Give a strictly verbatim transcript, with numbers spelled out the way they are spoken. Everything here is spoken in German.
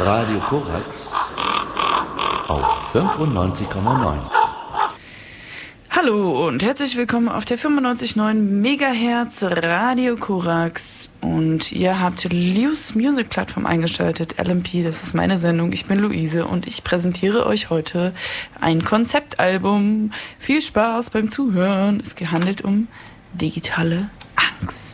Radio Korax auf fünfundneunzig Komma neun. Hallo und herzlich willkommen auf der fünfundneunzig Komma neun Megahertz Radio Korax. Und ihr habt Lius Music Plattform eingeschaltet, L M P, das ist meine Sendung. Ich bin Luise und ich präsentiere euch heute ein Konzeptalbum. Viel Spaß beim Zuhören. Es handelt um digitale Angst.